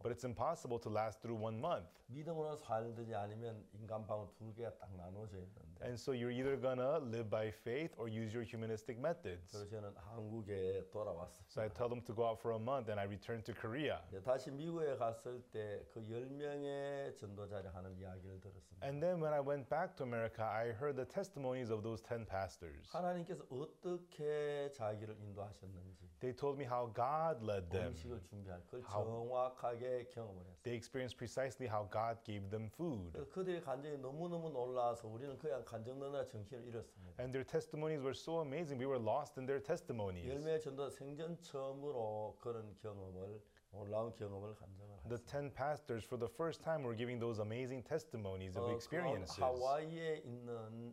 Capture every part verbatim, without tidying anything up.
but it's impossible to last through one month. 믿음으로 살든지 아니면 인간 방어 두 개가 딱 나눠져 있는데 And so you're either gonna live by faith or use your humanistic methods. 그래서 저는 한국에 돌아왔습니다. So I tell them to go out for a month, and I return to Korea. 이제 다시 미국에 갔을 때 그 열 명의 전도자를 하는 이야기를 들었습니다. And then when I went back to America, I heard the testimonies of those ten pastors. 하나님께서 어떻게 자기를 인도하셨는지 They told me how God led them. 음식을 준비할 그걸 How- 정확하게 경험을 했어요. They experienced precisely how God gave them food. 그래서 그들의 간증이 너무너무 놀라서 우리는 그냥 간증 넣느라 정신을 잃었습니다. And their testimonies were so amazing, we were lost in their testimonies. 열매의 전도 생전 처음으로 그런 경험을 놀라운 경험을 간증을 The 했습니다. ten pastors, for the first time, were giving those amazing testimonies of 어, experiences. 그 하와이에 있는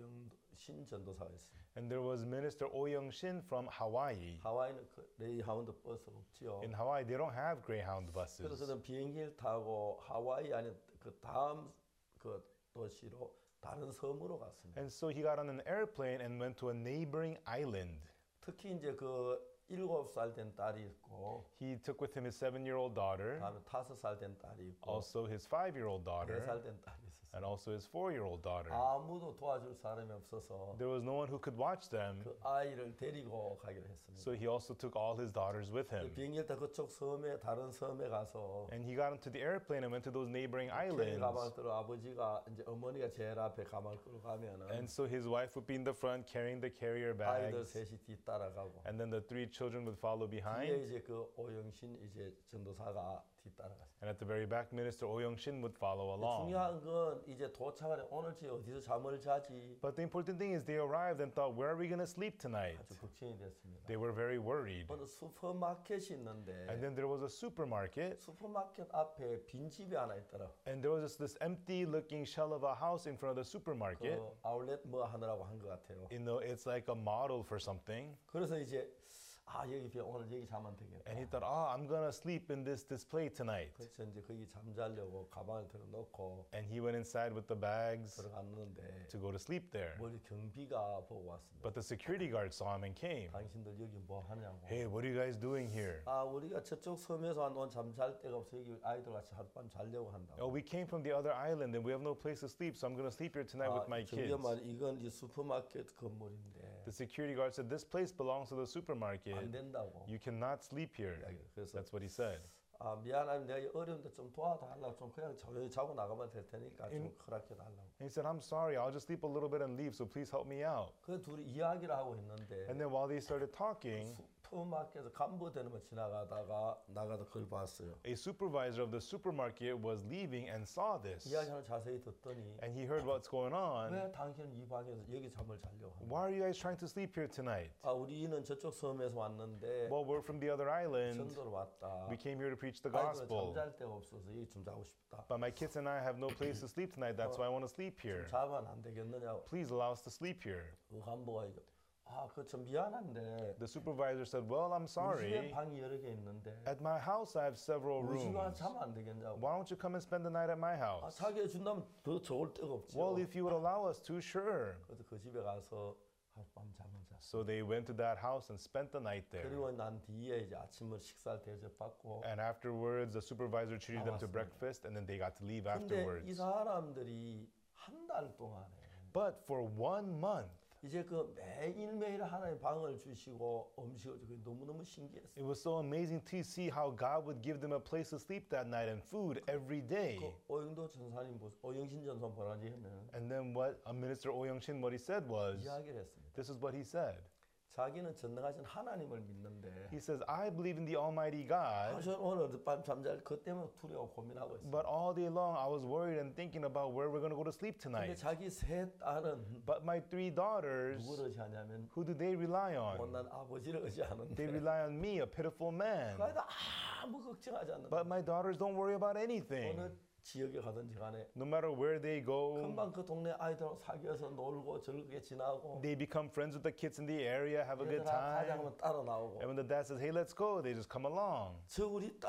오영신 전도사가 있습니다. And there was Minister Oh Young-shin from Hawaii. 하와이는 그 레이하운드 버스 없지요. In Hawaii, they don't have Greyhound 그래서 buses. 저는 비행기를 타고 하와이 아닌 그 다음 그 도시로 다른 섬으로 갔습니다. And so he got on an airplane and went to a neighboring island. 특히 이제 그 일곱 살 된 딸이 있고 He took with him his seven-year-old daughter, 다음에 다섯 살 된 딸이 있고 also his five-year-old 네 daughter, 살 된 딸이 있었어요. and also his four-year-old daughter. 아무도 도와줄 사람이 없어서 There was no one who could watch them, 그 아이를 데리고 가기로 했습니다. so he also took all his daughters with him. 비행기를 타 그쪽 섬에 다른 섬에 가서 And he got into the airplane and went to those neighboring 캐리 islands. 가방 들어 아버지가 이제 어머니가 제일 앞에 가방 끌고 가면은 And so his wife would be in the front carrying the carrier 아이들 bags, 셋이 뒤따라가고 and then the three children would follow 뒤에 behind. 이제 그 오영신 이제 전도사가 뒤따라갔어요. And at the very back, Minister Oh Young-shin would follow along. 중요한 건 이제 도착을 해 오늘 지 어디서 잠을 자지 But the important thing is they arrived and thought, where are we going to sleep tonight? 아주 걱정이 됐습니다. They were very worried. 어느 슈퍼마켓이 있는데 And then there was a supermarket, 슈퍼마켓 앞에 빈 집이 하나 있더라. and there was just this empty-looking shell of a house in front of the supermarket. 그 아울렛 뭐 하느라고 한 것 같아요. You know, it's like a model for something. 그래서 이제 아 여기 비 오늘 여기 자면 되겠다. And he thought, oh, I'm going to sleep in this display tonight. 그래서 이제 거기 잠자려고 가방을 들어놓고 And he went inside with the bags 들어갔는데 to go to sleep there. 머리 경비가 보고 왔습니다. But the security guard saw him and came. 당신들 여기 뭐 하냐고. Hey, what are you guys doing here? 아 우리가 저쪽 섬에서 온 잠잘 데가 없어 여기 아이들 같이 하룻밤 자려고 한다고. Oh, we came from the other island and we have no place to sleep, so I'm going to sleep here tonight with my kids. 저기야 말 이건 이 슈퍼마켓 건물인데 The security guard said, this place belongs to the 안 supermarket. 된다고. You cannot sleep here. 그래서 That's what he said. 아 미안하면 내가 어려운데 좀 도와달라고 좀 그냥 조용히 자고 나가면 될 테니까 좀 허락해 달라고. And he said, I'm sorry, I'll just sleep a little bit and leave, so please help me out. 그 둘이 이야기를 하고 있는데 And then while they started talking, 슈퍼마켓에서 간부되는 지나가다가 나가다 그걸 봤어요. a supervisor of the supermarket was leaving and saw this. 이야기를 자세히 듣더니 And he heard what's going on. 왜 당신은 이 방에서 여기 잠을 자려고 하냐? Why are you guys trying to sleep here tonight? 아 우리는 저쪽 섬에서 왔는데 Well, we're from the other island. 전도로 왔다. We came here to preach the 아이들은 gospel. 잠잘 데가 없어서 여기 좀 자고 싶다. But my kids and I have no place to sleep tonight. That's why I want to sleep here. 자면 안 되겠느냐고. Please allow us to sleep here. 그 간부가 이거 아, 그 좀 미안한데 The supervisor said, well, I'm 우리 집에 sorry. 방이 여러 개 있는데 At my house, I have several 우리 집에 rooms. 자면 안 되겠냐고. Why don't you come and spend the night at my 아, house? 자기 해준다면 더 좋을 데가 없죠. Well, if you would allow us to, sure. 그래서 그 집에 가서 하룻밤 잠을 잤어. So they went to that house and spent the night there. 그리고 난 뒤에 이제 아침을 식사를 대접받고 And afterwards, the supervisor treated them to 나왔습니다. breakfast, and then they got to leave 근데 이 afterwards. 사람들이 한 달 동안에 But for one month, 이제 그 매일매일 하나님 방을 주시고 음식을 주고 너무너무 신기했어요. it was so amazing to see how God would give them a place to sleep that night and food every day. 그 오영도 전사님, 보- 오영신 전사 보라지 하면 And then what a minister Oh Young-shin, what he said was, 이야기를 했습니다. this is what he said. 자기는 전능하신 하나님을 믿는데 He says, I believe in the Almighty 아, God, 저는 오늘 밤 잠잘 그 때문에 두려워 고민하고 있어요. but all day long I was worried and thinking about where we're going to go to sleep 근데 tonight. 자기 세 딸은 But my three daughters, 누구를 의지하냐면 who do they rely on? 못난 아버지를 의지하는데 They rely on me, a pitiful man. 그래도 아무 걱정하지 않는다. But my daughters don't worry about anything. 어느 지역에 가든지 간에 No matter where they go, 금방 그 동네 아이들하고 사귀어서 놀고 즐겁게 지나고 they become friends with the kids in the area, have a good 얘들아 가자 time. 하면 따라 나오고 And when the dad says, hey, let's go, they just come along. 저 우리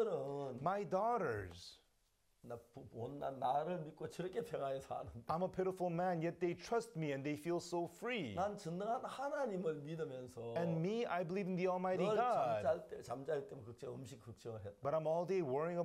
딸들은 My daughters, 나 부- 못난 나를 믿고 저렇게 평안히 사는데 I'm a pitiful man, yet they trust me and they feel so free. 난 전능한 하나님을 믿으면서 And me, I believe in the Almighty 늘 God. 잠잘 때 잠잘 때면 걱정 음식 걱정을 했다. But I'm all day worrying